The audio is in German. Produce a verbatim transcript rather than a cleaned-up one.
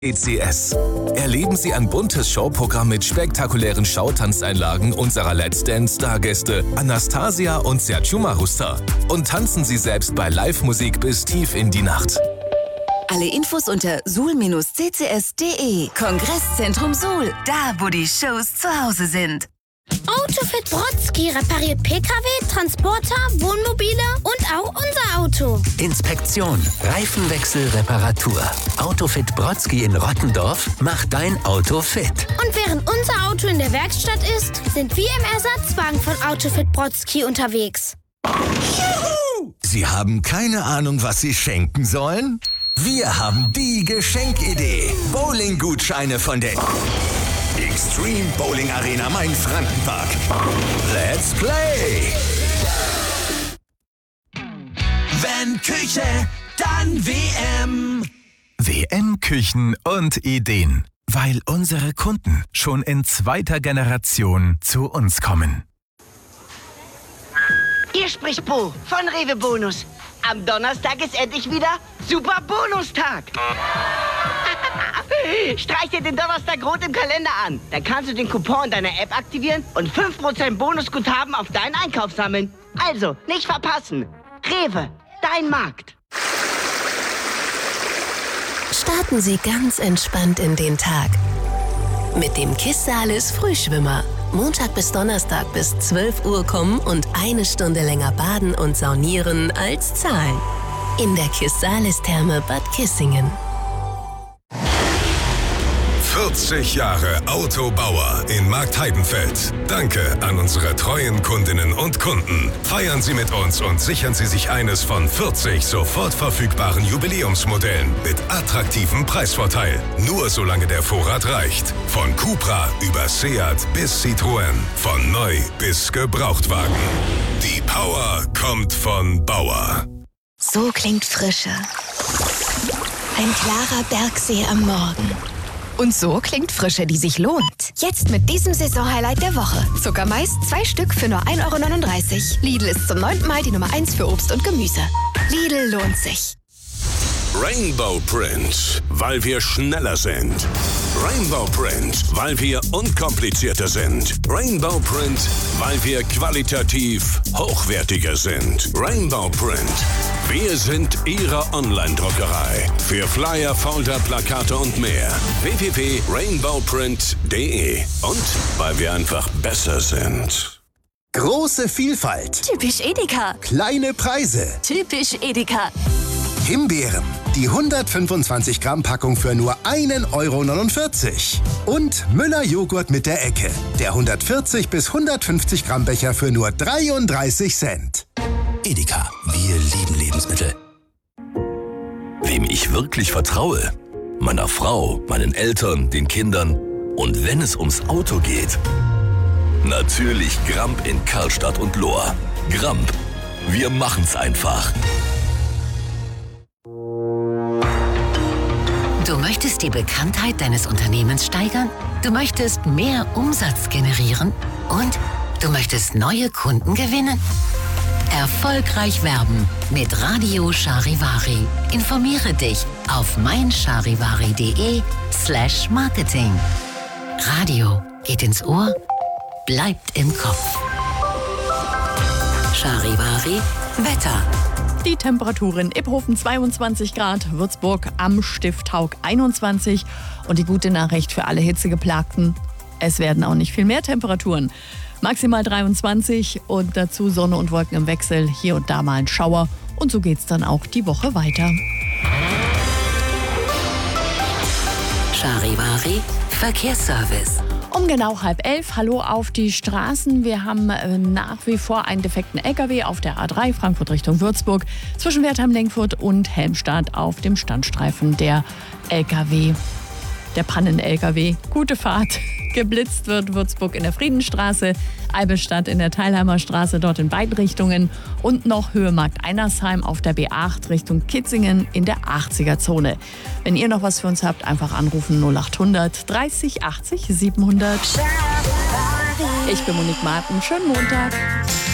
E C S. Erleben Sie ein buntes Showprogramm mit spektakulären Schautanzeinlagen unserer Let's Dance-Stargäste Anastasia und Sergio Marusta. Und tanzen Sie selbst bei Live-Musik bis tief in die Nacht. Alle Infos unter suhl Bindestrich c c s punkt d e. Kongresszentrum Suhl, da wo die Shows zu Hause sind. Autofit Brodsky repariert P K W, Transporter, Wohnmobile und auch unser Auto. Inspektion, Reifenwechsel, Reparatur. Autofit Brodsky in Rottendorf macht dein Auto fit. Und während unser Auto in der Werkstatt ist, sind wir im Ersatzwagen von Autofit Brodsky unterwegs. Juhu! Sie haben keine Ahnung, was Sie schenken sollen? Wir haben die Geschenkidee. Bowling-Gutscheine von der Extreme Bowling Arena Main-Frankenpark. Let's play! Wenn Küche, dann W M. W M Küchen und Ideen. Weil unsere Kunden schon in zweiter Generation zu uns kommen. Hier spricht Bo von Rewe Bonus. Am Donnerstag ist endlich wieder Super Bonustag. Streich dir den Donnerstag rot im Kalender an. Dann kannst du den Coupon deiner App aktivieren und fünf Prozent Bonusguthaben auf deinen Einkauf sammeln. Also, nicht verpassen. Rewe, dein Markt. Starten Sie ganz entspannt in den Tag. Mit dem Kissalis Frühschwimmer. Montag bis Donnerstag bis zwölf Uhr kommen und eine Stunde länger baden und saunieren als zahlen. In der Kissalis-Therme Bad Kissingen. vierzig Jahre Autobauer in Marktheidenfeld. Danke an unsere treuen Kundinnen und Kunden. Feiern Sie mit uns und sichern Sie sich eines von vierzig sofort verfügbaren Jubiläumsmodellen mit attraktivem Preisvorteil. Nur solange der Vorrat reicht. Von Cupra über Seat bis Citroën. Von neu bis Gebrauchtwagen. Die Power kommt von Bauer. So klingt Frische. Ein klarer Bergsee am Morgen. Und so klingt Frische, die sich lohnt. Jetzt mit diesem Saisonhighlight der Woche. Zuckermais, zwei Stück für nur ein Euro neununddreißig. Lidl ist zum neunten Mal die Nummer eins für Obst und Gemüse. Lidl lohnt sich. Rainbow Print, weil wir schneller sind. Rainbow Print, weil wir unkomplizierter sind. Rainbow Print, weil wir qualitativ hochwertiger sind. Rainbow Print, wir sind Ihre Online-Druckerei. Für Flyer, Folder, Plakate und mehr. w w w punkt rainbow print punkt d e. Und weil wir einfach besser sind. Große Vielfalt. Typisch Edeka. Kleine Preise. Typisch Edeka. Himbeeren. Die hundertfünfundzwanzig Gramm Packung für nur ein Euro neunundvierzig. Und Müller Joghurt mit der Ecke. Der hundertvierzig bis hundertfünfzig Gramm Becher für nur dreiunddreißig Cent. Edeka. Wir lieben Lebensmittel. Wem ich wirklich vertraue? Meiner Frau, meinen Eltern, den Kindern. Und wenn es ums Auto geht? Natürlich Gramp in Karlstadt und Lohr. Gramp. Wir machen's einfach. Du möchtest die Bekanntheit deines Unternehmens steigern? Du möchtest mehr Umsatz generieren? Und du möchtest neue Kunden gewinnen? Erfolgreich werben mit Radio Charivari. Informiere dich auf meincharivari.de slash marketing. Radio geht ins Ohr, bleibt im Kopf. Charivari Wetter. Die Temperaturen: Iphofen zweiundzwanzig Grad, Würzburg am Stifthaug einundzwanzig. Und die gute Nachricht für alle Hitzegeplagten: Es werden auch nicht viel mehr Temperaturen. Maximal dreiundzwanzig und dazu Sonne und Wolken im Wechsel, hier und da mal ein Schauer. Und so geht's dann auch die Woche weiter. Charivari Verkehrsservice. Um genau halb elf, hallo auf die Straßen. Wir haben äh, nach wie vor einen defekten L K W auf der A drei Frankfurt Richtung Würzburg zwischen Wertheim-Lenkfurt und Helmstadt auf dem Standstreifen der L K W, der Pannen-L K W. Gute Fahrt. Geblitzt wird Würzburg in der Friedenstraße, Albestadt in der Teilheimer Straße, dort in beiden Richtungen und noch Höhe Markt Einersheim auf der B acht Richtung Kitzingen in der achtziger Zone. Wenn ihr noch was für uns habt, einfach anrufen null achthundert dreißig achtzig siebenhundert. Ich bin Monique Marten, schönen Montag.